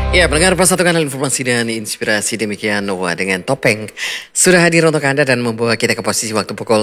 Ya, pendengar Pas Satu Kanal Informasi dan Inspirasi, demikian Noah dengan Topeng sudah hadir untuk Anda dan membawa kita ke posisi waktu pukul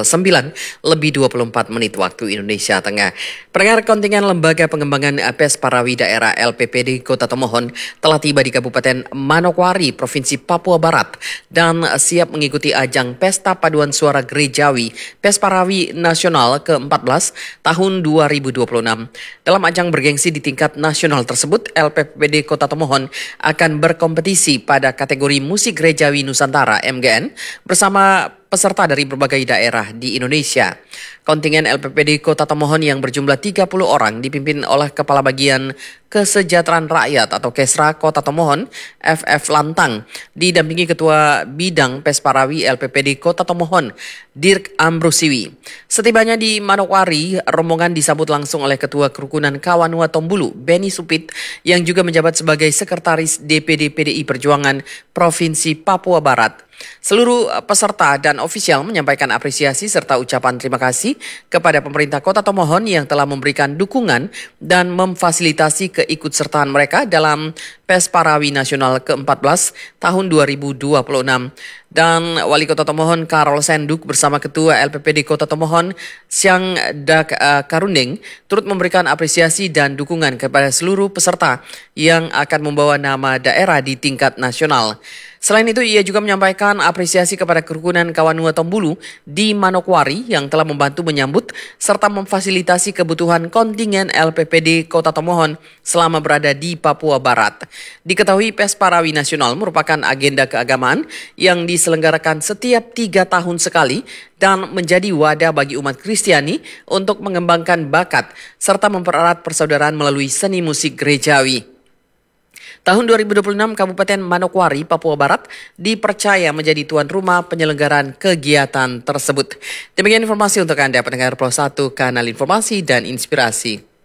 9:24 waktu Indonesia Tengah. Pendengar, kontingen Lembaga Pengembangan PES Parawi Daerah LPPD Kota Tomohon telah tiba di Kabupaten Manokwari, Provinsi Papua Barat dan siap mengikuti ajang Pesta Paduan Suara Gerejawi PES Parawi Nasional ke-14 tahun 2026. Dalam ajang bergengsi di tingkat nasional tersebut, LPPD Kota Tomohon akan berkompetisi pada kategori musik gerejawi Nusantara (MGN) bersama peserta dari berbagai daerah di Indonesia. Kontingen LPPD Kota Tomohon yang berjumlah 30 orang dipimpin oleh Kepala Bagian Kesejahteraan Rakyat atau Kesra Kota Tomohon, FF Lantang, didampingi Ketua Bidang PES Parawi LPPD Kota Tomohon, Dirk Ambrosiwi. Setibanya di Manokwari, rombongan disambut langsung oleh Ketua Kerukunan Kawanua Tombulu, Beni Supit, yang juga menjabat sebagai Sekretaris DPD PDI Perjuangan Provinsi Papua Barat. Seluruh peserta dan ofisial menyampaikan apresiasi serta ucapan terima kasih kepada pemerintah Kota Tomohon yang telah memberikan dukungan dan memfasilitasi keikutsertaan mereka dalam PES Parawi Nasional ke-14 tahun 2026. Dan Wali Kota Tomohon Karol Senduk bersama Ketua LPPD Kota Tomohon Siang Dak Karundeng turut memberikan apresiasi dan dukungan kepada seluruh peserta yang akan membawa nama daerah di tingkat nasional. Selain itu, ia juga menyampaikan apresiasi kepada Kerukunan Kawanua Tombulu di Manokwari yang telah membantu menyambut serta memfasilitasi kebutuhan kontingen LPPD Kota Tomohon selama berada di Papua Barat. Diketahui PES Parawi Nasional merupakan agenda keagamaan yang diselenggarakan setiap 3 tahun sekali dan menjadi wadah bagi umat Kristiani untuk mengembangkan bakat serta mempererat persaudaraan melalui seni musik gerejawi. Tahun 2026, Kabupaten Manokwari, Papua Barat dipercaya menjadi tuan rumah penyelenggaraan kegiatan tersebut. Demikian informasi untuk Anda, pendengar Pro 1 Kanal Informasi dan Inspirasi.